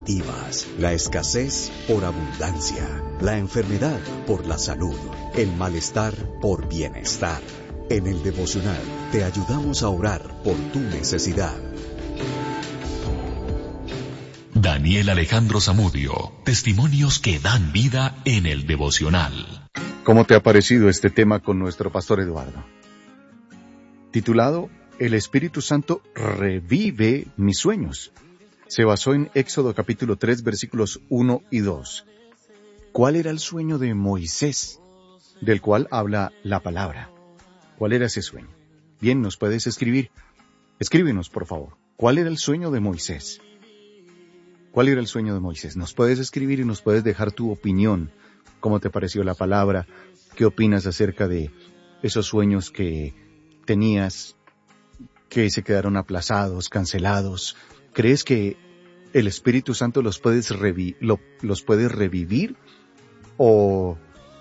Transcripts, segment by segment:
La escasez por abundancia, la enfermedad por la salud, el malestar por bienestar. En el devocional te ayudamos a orar por tu necesidad. Daniel Alejandro Zamudio, testimonios que dan vida en el devocional. ¿Cómo te ha parecido este tema con nuestro pastor Eduardo? Titulado, El Espíritu Santo revive mis sueños. Se basó en Éxodo capítulo 3, versículos 1 y 2. ¿Cuál era el sueño de Moisés, del cual habla la palabra? ¿Cuál era ese sueño? Bien, nos puedes escribir. Escríbenos, por favor. ¿Cuál era el sueño de Moisés? ¿Cuál era el sueño de Moisés? Nos puedes escribir y nos puedes dejar tu opinión. ¿Cómo te pareció la palabra? ¿Qué opinas acerca de esos sueños que tenías, que se quedaron aplazados, cancelados? ¿Crees que el Espíritu Santo los puede revivir? ¿O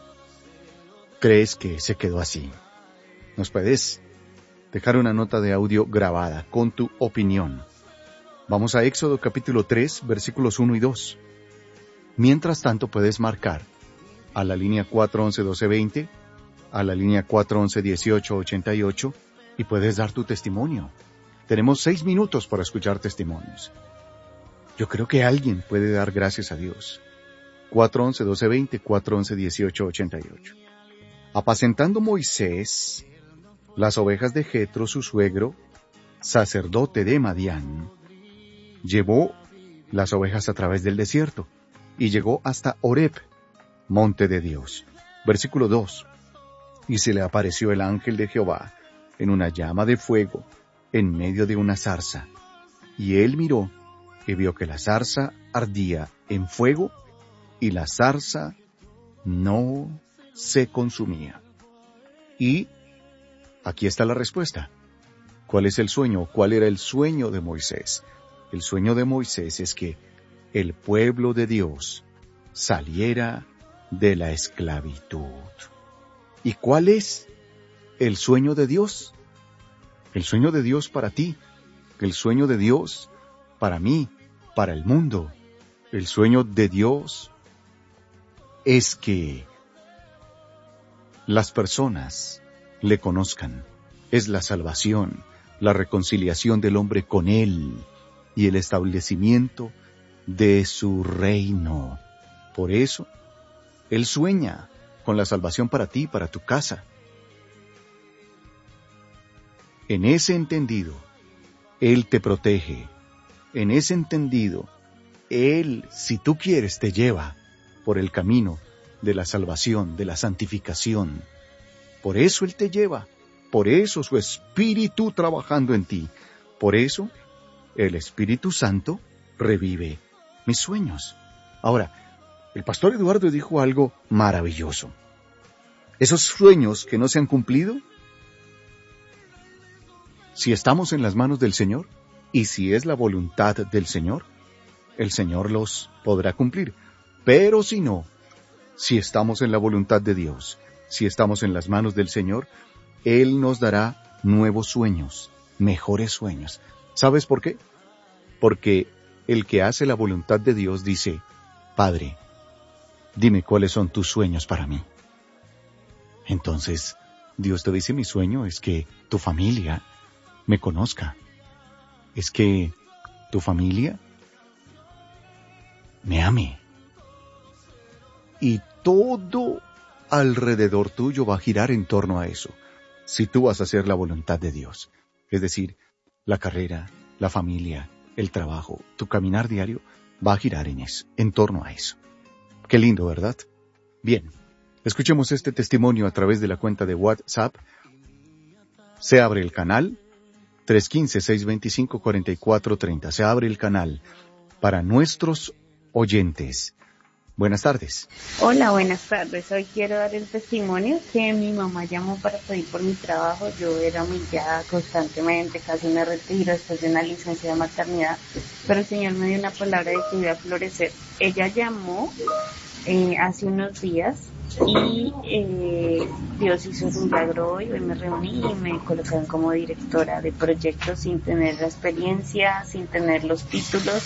crees que se quedó así? Nos puedes dejar una nota de audio grabada con tu opinión. Vamos a Éxodo capítulo 3, versículos 1 y 2. Mientras tanto puedes marcar a la línea 411-1220, a la línea 411-1888 y puedes dar tu testimonio. Tenemos 6 minutos para escuchar testimonios. Yo creo que alguien puede dar gracias a Dios. 411-1220, 411-1888. Apacentando Moisés las ovejas de Jetro, su suegro, sacerdote de Madián, llevó las ovejas a través del desierto y llegó hasta Horeb, monte de Dios. Versículo 2. Y se le apareció el ángel de Jehová en una llama de fuego, en medio de una zarza, y él miró y vio que la zarza ardía en fuego, y la zarza no se consumía. Y aquí está la respuesta. ¿Cuál es el sueño? ¿Cuál era el sueño de Moisés? El sueño de Moisés es que el pueblo de Dios saliera de la esclavitud. ¿Y cuál es el sueño de Dios? El sueño de Dios para ti, el sueño de Dios para mí, para el mundo. El sueño de Dios es que las personas le conozcan. Es la salvación, la reconciliación del hombre con Él y el establecimiento de su reino. Por eso, Él sueña con la salvación para ti, para tu casa. En ese entendido, Él te protege. En ese entendido, Él, si tú quieres, te lleva por el camino de la salvación, de la santificación. Por eso Él te lleva. Por eso su Espíritu trabajando en ti. Por eso, el Espíritu Santo revive mis sueños. Ahora, el pastor Eduardo dijo algo maravilloso. Esos sueños que no se han cumplido, si estamos en las manos del Señor, y si es la voluntad del Señor, el Señor los podrá cumplir. Pero si no, si estamos en la voluntad de Dios, si estamos en las manos del Señor, Él nos dará nuevos sueños, mejores sueños. ¿Sabes por qué? Porque el que hace la voluntad de Dios dice, Padre, dime cuáles son tus sueños para mí. Entonces, Dios te dice, mi sueño es que tu familia me conozca. Es que tu familia me ame. Y todo alrededor tuyo va a girar en torno a eso, si tú vas a hacer la voluntad de Dios. Es decir, la carrera, la familia, el trabajo, tu caminar diario va a girar en torno a eso. Qué lindo, ¿verdad? Bien, escuchemos este testimonio a través de la cuenta de WhatsApp. Se abre el canal 315-625-4430. Se abre el canal para nuestros oyentes. Buenas tardes. Hola, buenas tardes. Hoy quiero dar el testimonio que mi mamá llamó para pedir por mi trabajo. Yo era humillada constantemente, casi me retiro después de una licencia de maternidad, pero el Señor me dio una palabra de que iba a florecer. Ella llamó hace unos días y Dios hizo su milagro hoy me reuní y me colocaron como directora de proyectos sin tener la experiencia, sin tener los títulos,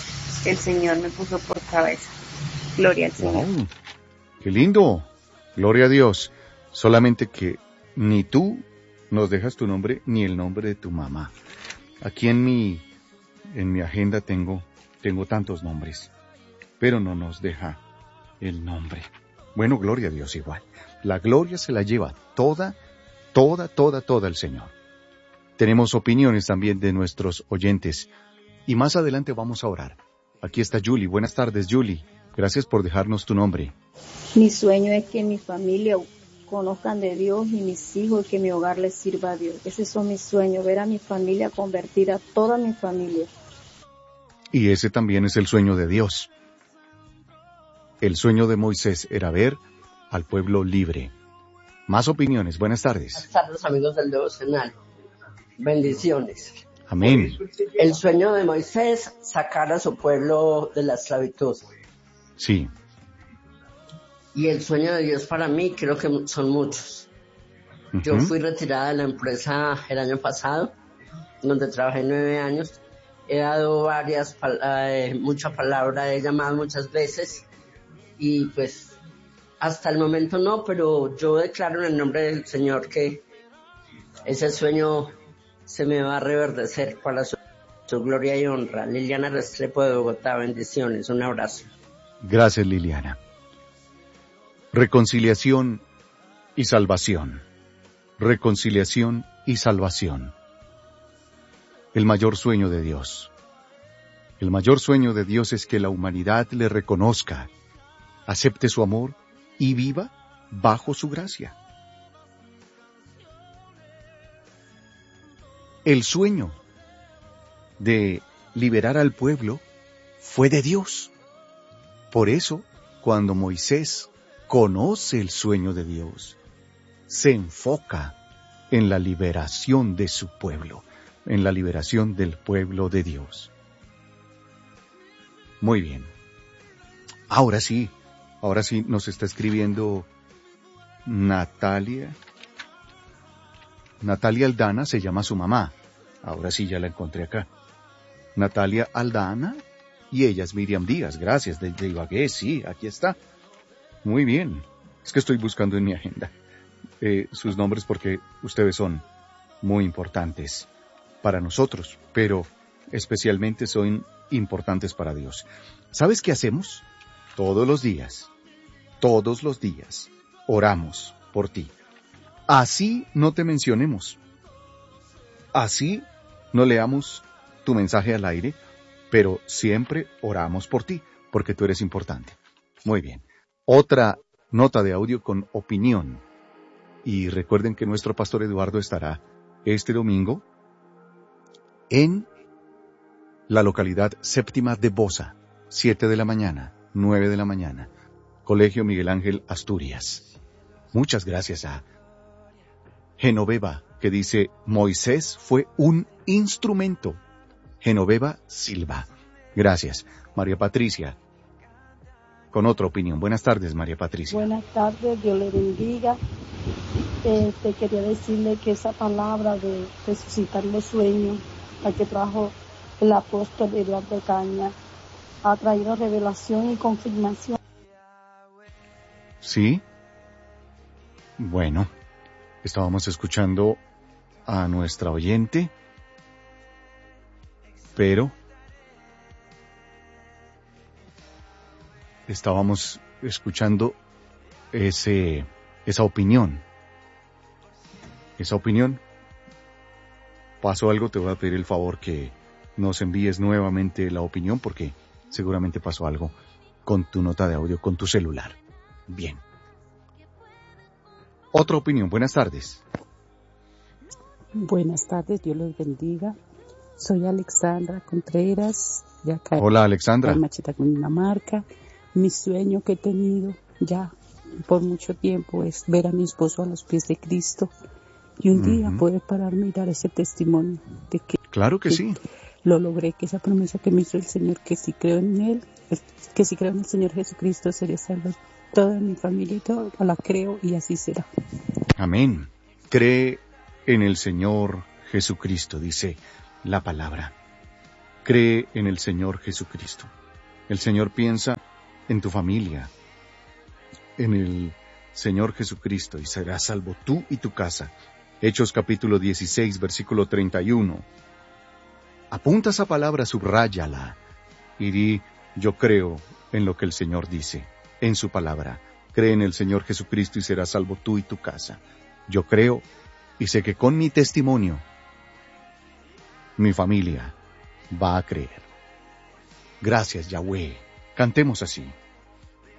el Señor me puso por cabeza. Gloria al Señor. Wow, ¡qué lindo! Gloria a Dios. Solamente que ni tú nos dejas tu nombre ni el nombre de tu mamá. Aquí en mi agenda tengo tantos nombres, pero no nos deja el nombre. Bueno, gloria a Dios igual. La gloria se la lleva toda el Señor. Tenemos opiniones también de nuestros oyentes y más adelante vamos a orar. Aquí está Julie. Buenas tardes, Julie. Gracias por dejarnos tu nombre. Mi sueño es que mi familia conozcan de Dios y mis hijos, que mi hogar les sirva a Dios. Ese son mis sueños, ver a mi familia convertir a toda mi familia. Y ese también es el sueño de Dios. El sueño de Moisés era ver al pueblo libre. Más opiniones. Buenas tardes. Buenas tardes, amigos del devocional. Bendiciones. Amén. El sueño de Moisés, sacar a su pueblo de la esclavitud. Sí. Y el sueño de Dios para mí, creo que son muchos. Yo fui retirada de la empresa el año pasado, donde trabajé 9 años. He dado mucha palabra, he llamado muchas veces. Y pues, hasta el momento no, pero yo declaro en el nombre del Señor que ese sueño se me va a reverdecer para su gloria y honra. Liliana Restrepo de Bogotá, bendiciones, un abrazo. Gracias, Liliana. Reconciliación y salvación. Reconciliación y salvación. El mayor sueño de Dios. El mayor sueño de Dios es que la humanidad le reconozca, acepte su amor y viva bajo su gracia. El sueño de liberar al pueblo fue de Dios. Por eso, cuando Moisés conoce el sueño de Dios, se enfoca en la liberación de su pueblo, en la liberación del pueblo de Dios. Muy bien. Ahora sí nos está escribiendo Natalia. Natalia Aldana se llama su mamá. Ahora sí ya la encontré acá. Natalia Aldana y ella es Miriam Díaz. Gracias, de Ibagué. Sí, aquí está. Muy bien. Es que estoy buscando en mi agenda sus nombres porque ustedes son muy importantes para nosotros, pero especialmente son importantes para Dios. ¿Sabes qué hacemos? Todos los días, oramos por ti. Así no te mencionemos. Así no leamos tu mensaje al aire, pero siempre oramos por ti, porque tú eres importante. Muy bien. Otra nota de audio con opinión. Y recuerden que nuestro pastor Eduardo estará este domingo en la localidad séptima de Bosa, 7 de la mañana, 9 de la mañana, Colegio Miguel Ángel, Asturias. Muchas gracias a Genoveva, que dice, Moisés fue un instrumento. Genoveva Silva. Gracias. María Patricia, con otra opinión. Buenas tardes, María Patricia. Buenas tardes, Dios le bendiga. Te quería decirle que esa palabra de resucitar los sueños, la que trajo el apóstol Eduardo Caña, ha traído revelación y confirmación. ¿Sí? Bueno, estábamos escuchando a nuestra oyente, pero estábamos escuchando esa opinión. Esa opinión. Pasó algo, te voy a pedir el favor que nos envíes nuevamente la opinión porque seguramente pasó algo con tu nota de audio, con tu celular. Bien. Otra opinión. Buenas tardes. Buenas tardes, Dios los bendiga. Soy Alexandra Contreras, de acá. Hola, Alexandra. De Machita, Cundinamarca. Mi sueño que he tenido ya por mucho tiempo es ver a mi esposo a los pies de Cristo y un día poder pararme y dar ese testimonio de que, claro que sí, lo logré, que esa promesa que me hizo el Señor, que si creo en Él, que si creo en el Señor Jesucristo seré salvo. Toda mi familia y todo la creo y así será. Amén. Cree en el Señor Jesucristo, dice la palabra. Cree en el Señor Jesucristo. El Señor piensa en tu familia, en el Señor Jesucristo, y serás salvo tú y tu casa. Hechos capítulo 16, versículo 31. Apunta esa palabra, subráyala, y di, yo creo en lo que el Señor dice, en su palabra. Cree en el Señor Jesucristo y serás salvo tú y tu casa. Yo creo y sé que con mi testimonio, mi familia va a creer. Gracias, Yahweh. Cantemos así.